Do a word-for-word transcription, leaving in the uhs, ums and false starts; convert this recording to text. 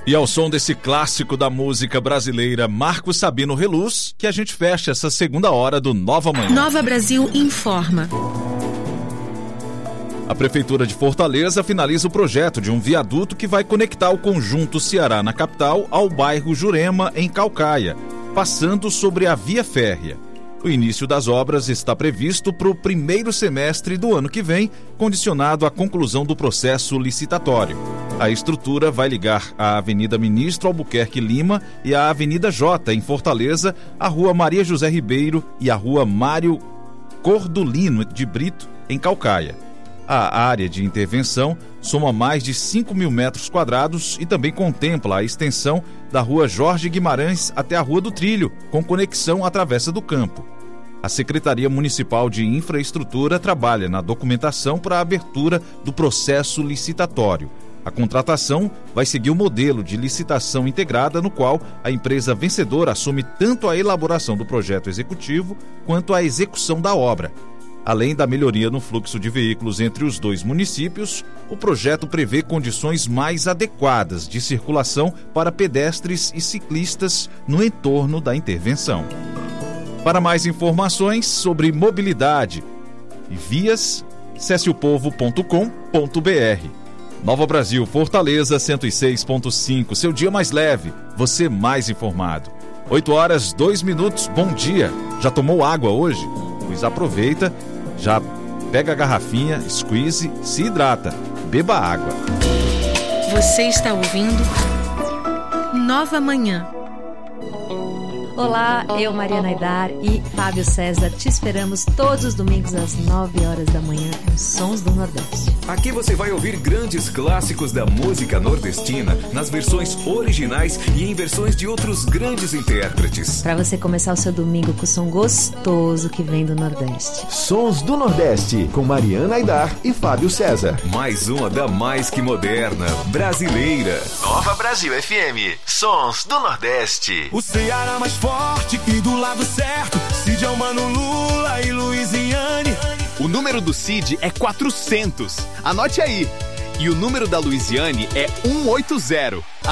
E ao som desse clássico da música brasileira, Marcos Sabino Reluz, que a gente fecha essa segunda hora do Nova Manhã. Nova Brasil informa. A Prefeitura de Fortaleza finaliza o projeto de um viaduto que vai conectar o conjunto Ceará na capital ao bairro Jurema, em Caucaia, passando sobre a via férrea. O início das obras está previsto para o primeiro semestre do ano que vem, condicionado à conclusão do processo licitatório. A estrutura vai ligar a Avenida Ministro Albuquerque Lima e a Avenida Jota, em Fortaleza, a Rua Maria José Ribeiro e a Rua Mário Cordulino de Brito, em Caucaia. A área de intervenção soma mais de cinco mil metros quadrados e também contempla a extensão da Rua Jorge Guimarães até a Rua do Trilho, com conexão à Travessa do Campo. A Secretaria Municipal de Infraestrutura trabalha na documentação para a abertura do processo licitatório. A contratação vai seguir o modelo de licitação integrada, no qual a empresa vencedora assume tanto a elaboração do projeto executivo quanto a execução da obra. Além da melhoria no fluxo de veículos entre os dois municípios, o projeto prevê condições mais adequadas de circulação para pedestres e ciclistas no entorno da intervenção. Para mais informações sobre mobilidade e vias, acesse o povo ponto com ponto b r. Nova Brasil, Fortaleza cento e seis ponto cinco, seu dia mais leve, você mais informado. oito horas, dois minutos, bom dia. Já tomou água hoje? Pois aproveita, já pega a garrafinha, squeeze, se hidrata, beba água. Você está ouvindo Nova Manhã. Olá, eu, Mariana Aidar e Fábio César, te esperamos todos os domingos às nove horas da manhã nos Sons do Nordeste. Aqui você vai ouvir grandes clássicos da música nordestina nas versões originais e em versões de outros grandes intérpretes. Para você começar o seu domingo com o som gostoso que vem do Nordeste. Sons do Nordeste, com Mariana Aidar e Fábio César. Mais uma da mais que moderna, brasileira. Nova Brasil F M, Sons do Nordeste. O Ceará mais forte e do lado certo, Cid é o Mano Lula e Luiziane. O número do Cid é quatrocentos, anote aí. E o número da Luiziane é cento e oitenta.